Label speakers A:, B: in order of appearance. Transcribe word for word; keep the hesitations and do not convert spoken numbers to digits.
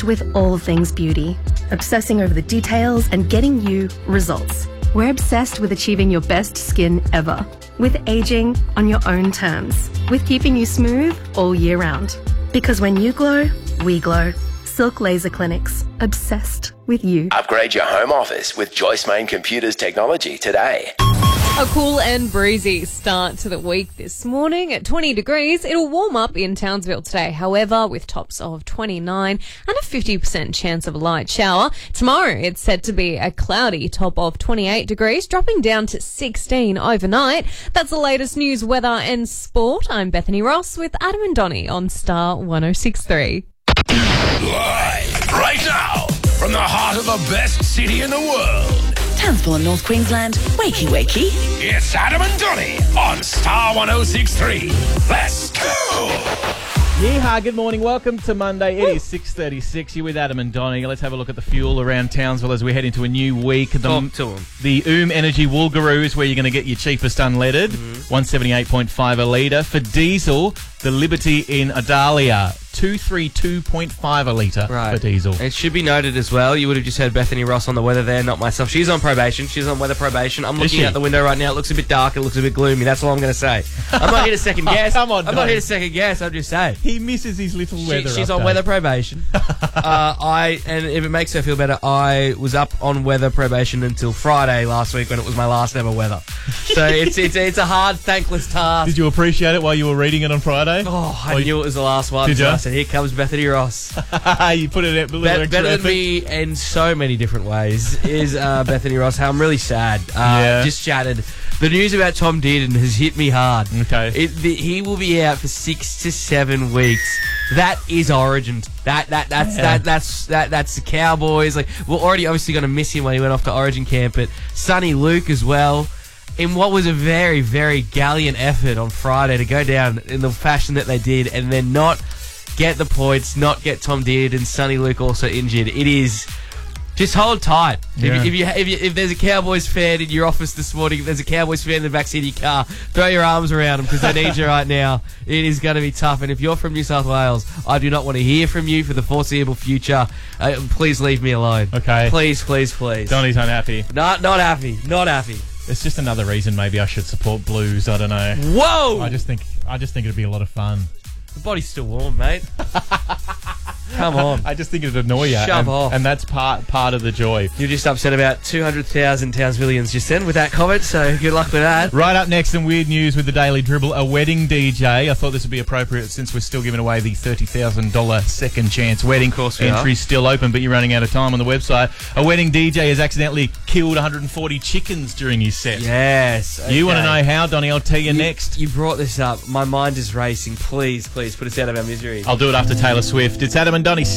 A: obsessed with all things beauty, obsessing over the details and getting you results. We're obsessed with achieving your best skin ever, with aging on your own terms, with keeping you smooth all year round. Because when you glow, we glow. Silk Laser Clinics, obsessed with you.
B: Upgrade your home office with Joyce Main Computers technology today.
C: A cool and breezy start to the week this morning at twenty degrees. It'll warm up in Townsville today, however, with tops of twenty-nine and a fifty percent chance of a light shower. Tomorrow, it's said to be a cloudy top of twenty-eight degrees, dropping down to sixteen overnight. That's the latest news, weather and sport. I'm Bethany Ross with Adam and Donnie on Star one oh six point three.
D: Live right now from the heart of the best city in the world,
E: Townsville in North Queensland. Wakey, wakey.
D: it's Adam and Donnie on Star one oh six point three. Let's go!
F: Yeehaw, good morning. Welcome to Monday. It is six thirty-six. You're with Adam and Donnie. Let's have a look at the fuel around Townsville as we head into a new week. The,
G: Talk to 'em.
F: The Oom Energy Woolgaroo is where you're going to get your cheapest unleaded,
G: Mm-hmm.
F: one seventy-eight point five a litre. For diesel, the Liberty in Adalia, two thirty-two point five a litre
G: Right.
F: for diesel.
G: It should be noted as well, you would have just heard Bethany Ross on the weather there, not myself. She's on probation. She's on weather probation. I'm
F: Is
G: looking
F: she?
G: out the window right now. It looks a bit dark. It looks a bit gloomy. That's all I'm going to say. I'm not here to second guess.
F: Come on,
G: I'm not
F: Donnie.
G: here to second guess. I'm just saying.
F: He misses his little
G: She-
F: weather
G: she's
F: update.
G: on weather probation. uh, I and if it makes her feel better, I was up on weather probation until Friday last week when it was my last ever weather. So it's it's it's a hard, thankless task.
F: Did you appreciate it while you were reading it on Friday?
G: Oh, I
F: Or
G: knew it was the last one.
F: Did
G: so
F: ya?
G: I said, "Here comes Bethany Ross."
F: you put it out a little
G: Be-
F: extra
G: better than
F: effort.
G: me in so many different ways is uh, Bethany Ross. How I'm really sad. Uh,
F: Yeah.
G: Just chatted. The news about Tom Dearden has hit me hard.
F: Okay.
G: It, the, he will be out for six to seven weeks. That is Origin. That that that's
F: Yeah.
G: that that's that that's the Cowboys. Like we're already obviously going to miss him when he went off to Origin camp, but Sonny Luke as well. In what was a very very gallant effort on Friday to go down in the fashion that they did, and then not get the points, not get Tom Dearden and Sonny Luke also injured. It is just hold tight.
F: Yeah.
G: If, you, if you if you, if there's a Cowboys fan in your office this morning, if there's a Cowboys fan in the backseat of your car, throw your arms around them because they need you right now. It is going to be tough. And if you're from New South Wales, I do not want to hear from you for the foreseeable future. Uh, please leave me alone.
F: Okay.
G: Please, please, please.
F: Donnie's unhappy.
G: Not not happy. Not happy.
F: It's just another reason maybe I should support Blues. I don't know.
G: Whoa!
F: I just think I just think it'd be a lot of fun.
G: The body's still warm, mate. Come on.
F: I just think it'd annoy you.
G: Shove
F: and,
G: off.
F: And that's part part of the joy.
G: You're just upset about two hundred thousand Townsvillians just then with that comment, so good luck with that.
F: Right up next, some weird news with the Daily Dribble. A wedding D J. I thought this would be appropriate since we're still giving away the thirty thousand dollars second chance wedding. Of
G: course we are.
F: Entry's still open, but you're running out of time on the website. A wedding D J has accidentally killed one hundred forty chickens during his set.
G: Yes.
F: You want to
G: okay.
F: know how, Donnie? I'll tell you,
G: You-
F: next.
G: You brought this up. My mind is racing. Please, please put us out of our misery.
F: I'll do it after Taylor Swift. It's Adam and Donnie.